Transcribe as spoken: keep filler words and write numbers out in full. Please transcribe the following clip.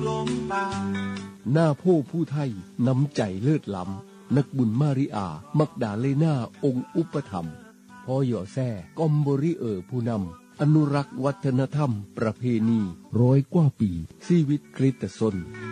หน้าโพผู้ไทยน้ำใจเลิศล้ำนักบุญมาริอามักดาเลนาองค์อุปถัมภ์พ่อหย่อแซ่กอมบริเออผู้นำอนุรักษ์วัฒนธรรมประเพณีร้อยกว่าปีชีวิตคริสตชน